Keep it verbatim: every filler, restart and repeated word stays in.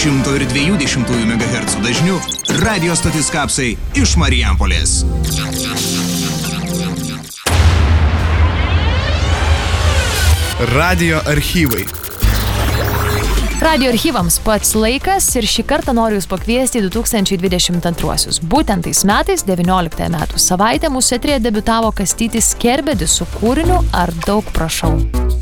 šimto ir dviejų dešimtųjų megahercų dažniu radio stotis Kapsai iš Marijampolės. Radio archyvai. Radio archyvams pats laikas ir šį kartą noriu Jūs pakviesti į du tūkstančiai dvidešimt antruosius. Būtent tais metais, devynioliktąją metų savaitę, mūsų eteryje debiutavo Kastytis Kerbedis su kūriniu Ar daug prašau.